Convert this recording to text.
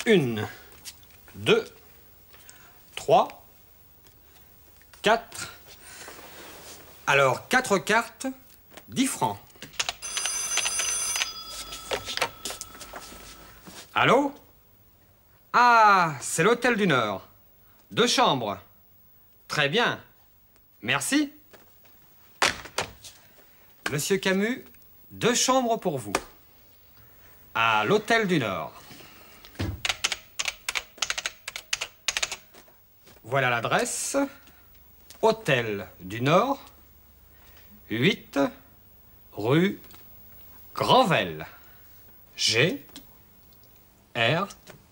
1, 2, 3, 4. Alors, 4 cartes, 10 francs. Allô? Ah, c'est l'Hôtel du Nord. 2 chambres. Très bien. Merci. Monsieur Camus, 2 chambres pour vous. À l'Hôtel du Nord. Voilà l'adresse. Hôtel du Nord, 8 rue Granvelle. G R